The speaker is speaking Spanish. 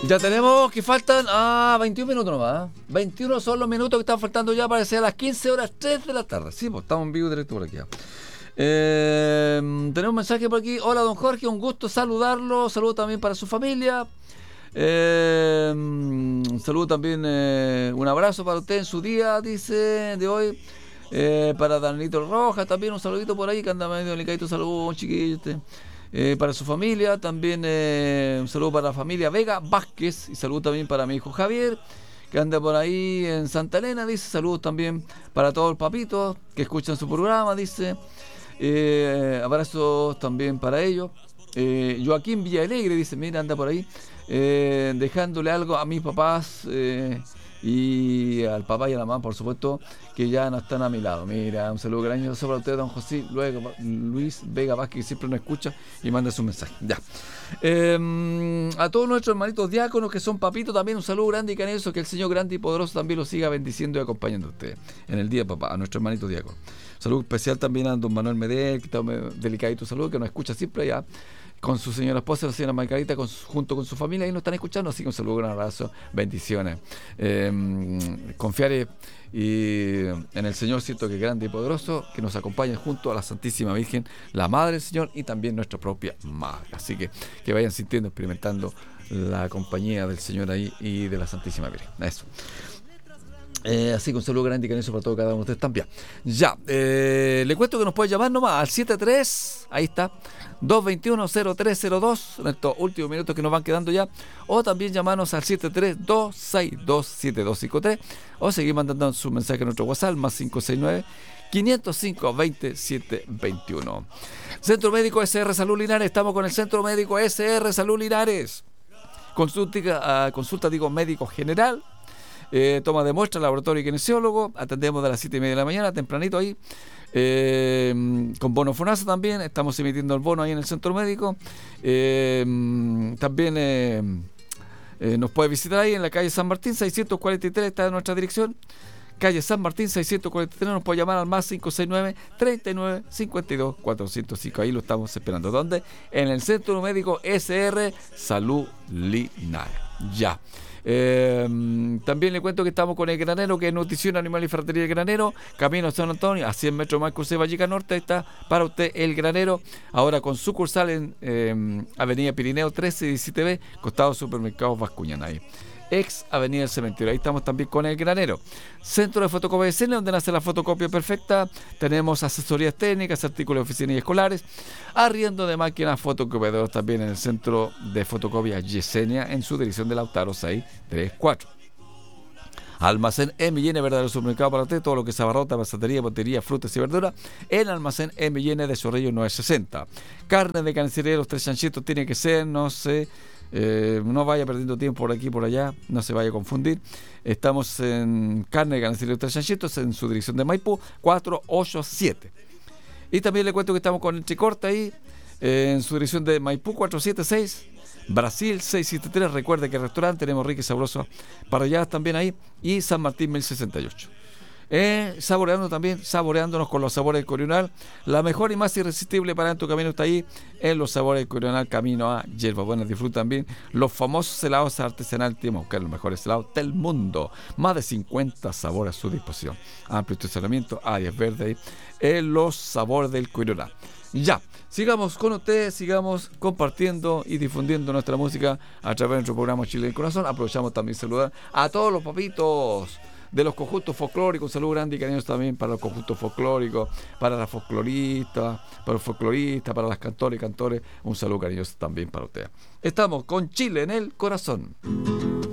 Ya tenemos que faltan 21 minutos nomás. 21 son los minutos que están faltando ya para que sea las 15 horas 3 de la tarde. Sí, pues estamos en vivo directo por aquí. Tenemos un mensaje por aquí. Hola, don Jorge, un gusto saludarlo. Saludo también para su familia. Un saludo también, un abrazo para usted en su día, dice, de hoy. Para Danilito Rojas también un saludito por ahí, que anda medio delicadito. Saludos, chiquillo. Para su familia también, un saludo para la familia Vega Vázquez, y saludo también para mi hijo Javier, que anda por ahí en Santa Elena, dice. Saludos también para todos los papitos que escuchan su programa, dice. Abrazos también para ellos. Joaquín Villalegre dice, mira, anda por ahí, dejándole algo a mis papás, y al papá y a la mamá, por supuesto, que ya no están a mi lado. Mira, un saludo cariñoso para usted, don José Luis Vega Vázquez, que siempre nos escucha y manda su mensaje. Ya. A todos nuestros hermanitos diáconos que son papitos, también un saludo grande y cariñoso, que el Señor grande y poderoso también los siga bendiciendo y acompañando a ustedes en el día de papá, a nuestros hermanitos diáconos. Saludo especial también a don Manuel Medel, que está delicadito saludo, que nos escucha siempre allá con su señora esposa, la señora Margarita, junto con su familia, ahí nos están escuchando, así que un saludo, un abrazo, bendiciones. Confiar y en el Señor, cierto que es grande y poderoso, que nos acompaña junto a la Santísima Virgen, la Madre del Señor, y también nuestra propia Madre. Así que vayan sintiendo, experimentando la compañía del Señor ahí y de la Santísima Virgen. Eso. Así que un saludo grande y cariñoso para todos, cada uno de ustedes también. Ya, le cuento que nos puede llamar nomás al 73, ahí está, 221-0302, en estos últimos minutos que nos van quedando ya, o también llamarnos al 73-262-7253, o seguir mandando su mensaje en nuestro WhatsApp, más 569-505-2721. Centro Médico SR Salud Linares, estamos con el Centro Médico SR Salud Linares. Consulta médico general, toma de muestra, laboratorio y kinesiólogo. Atendemos de las 7:30 de la mañana, tempranito ahí, con bono FONASA también. Estamos emitiendo el bono ahí en el centro médico. También nos puede visitar ahí en la calle San Martín 643, está en nuestra dirección, calle San Martín 643. Nos puede llamar al más 569-39-52-405. Ahí lo estamos esperando. ¿Dónde? En el Centro Médico SR Salud Linares. Ya. También le cuento que estamos con El Granero, que es nutrición animal y fratería El Granero, camino a San Antonio, a 100 metros más cruce Valleca Norte. Ahí está para usted El Granero, ahora con sucursal en Avenida Pirineo 1317B, costado Supermercados Bascuñana, ahí ex Avenida del Cementerio. Ahí estamos también con El Granero. Centro de Fotocopia de Yesenia, donde nace la fotocopia perfecta. Tenemos asesorías técnicas, artículos de oficina y escolares, arriendo de máquinas fotocopiadoras también en el Centro de Fotocopia Yesenia, en su dirección de Lautaro 634. Almacén M&N, verdadero supermercado para usted, todo lo que es abarrota, pasatería, botería, frutas y verduras, el Almacén M&N de Chorrillos 960. Carne de carnicería, los 3 chanchitos tiene que ser, no sé, no vaya perdiendo tiempo por aquí y por allá, no se vaya a confundir. Estamos en carne de carnicería, los 3 chanchitos, en su dirección de Maipú 487. Y también le cuento que estamos con el Chicorta ahí, en su dirección de Maipú 476. Brasil 673, recuerde que el restaurante tenemos rico y sabroso para allá también ahí, y San Martín 1068. Saboreándonos con los sabores del Corional, la mejor y más irresistible para en tu camino está ahí, en los sabores del Corional, camino a Hierbabuena. Disfruta también los famosos helados artesanales, tenemos que buscar los mejores helados del mundo, más de 50 sabores a su disposición, amplio estacionamiento, áreas verdes, en los sabores del Corional. Ya, sigamos con ustedes, sigamos compartiendo y difundiendo nuestra música a través de nuestro programa Chile del Corazón. Aprovechamos también saludar a todos los papitos de los conjuntos folclóricos. Un saludo grande y cariñoso también para los conjuntos folclóricos, para las folcloristas, para los folcloristas, para las cantoras y cantores. Un saludo cariñoso también para ustedes. Estamos con Chile en el Corazón.